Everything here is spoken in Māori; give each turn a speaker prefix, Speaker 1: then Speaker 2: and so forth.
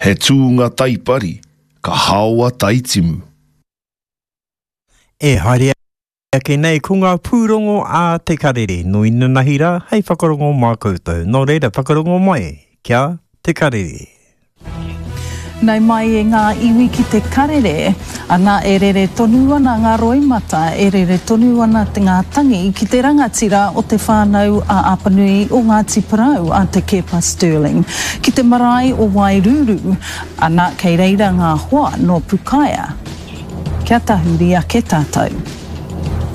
Speaker 1: He tūnga taipari, ka haua taitimu.
Speaker 2: E haere ake nei ko ngā pūrongo a te karere. No ina nahira, hei whakarongo mā koutou. Nō reira, whakarongo mai, kia te karere.
Speaker 3: Nei mai e ngā iwi ki te karere, ana e rere tonu ana ngā roimata, e rere tonu ana te ngā tangi ki te rangatira o te whānau a Apanui o Ngāti Parau a te Kepa Stirling. Ki te marae o Wairuru, ana kei reira ngā hoa no Pukaia. Kia tahuri a ke tātou.